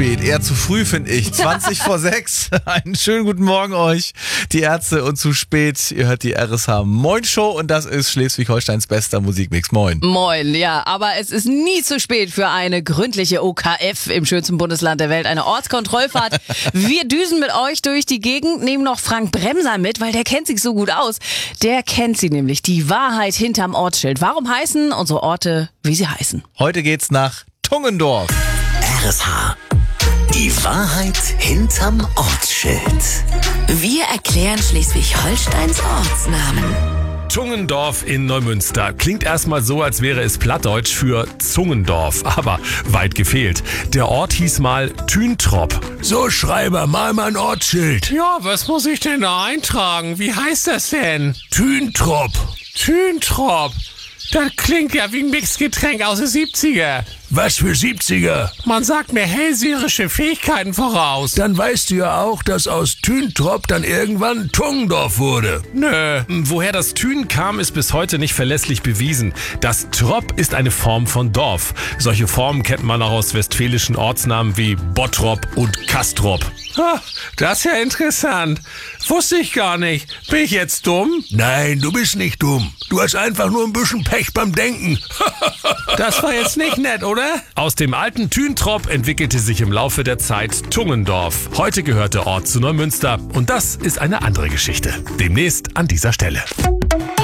spät, eher zu früh, finde ich. 20 vor 6. Einen schönen guten Morgen euch, die Ärzte und zu spät. Ihr hört die RSH Moin Show und das ist Schleswig-Holsteins bester Musikmix. Moin. Moin, ja, aber es ist nie zu spät für eine gründliche OKF im schönsten Bundesland der Welt, eine Ortskontrollfahrt. Wir düsen mit euch durch die Gegend, nehmen noch Frank Bremser mit, weil der kennt sich so gut aus. Der kennt sie nämlich, die Wahrheit hinterm Ortsschild. Warum heißen unsere Orte, wie sie heißen? Heute geht's nach Tungendorf. RSH. Die Wahrheit hinterm Ortsschild. Wir erklären Schleswig-Holsteins Ortsnamen. Tungendorf in Neumünster. Klingt erstmal so, als wäre es Plattdeutsch für Zungendorf, aber weit gefehlt. Der Ort hieß mal Thüntrop. So, Schreiber, mal ein Ortsschild. Ja, was muss ich denn da eintragen? Wie heißt das denn? Thüntrop. Thüntrop. Das klingt ja wie ein Mixgetränk aus den 70er. Was für 70er? Man sagt mir hellseherische Fähigkeiten voraus. Dann weißt du ja auch, dass aus Thüntrop dann irgendwann Tungendorf wurde. Nö. Woher das Thün kam, ist bis heute nicht verlässlich bewiesen. Das Trop ist eine Form von Dorf. Solche Formen kennt man auch aus westfälischen Ortsnamen wie Bottrop und Kastrop. Das ist ja interessant. Wusste ich gar nicht. Bin ich jetzt dumm? Nein, du bist nicht dumm. Du hast einfach nur ein bisschen Pech beim Denken. Das war jetzt nicht nett, oder? Aus dem alten Thüntrop entwickelte sich im Laufe der Zeit Tungendorf. Heute gehört der Ort zu Neumünster und das ist eine andere Geschichte. Demnächst an dieser Stelle.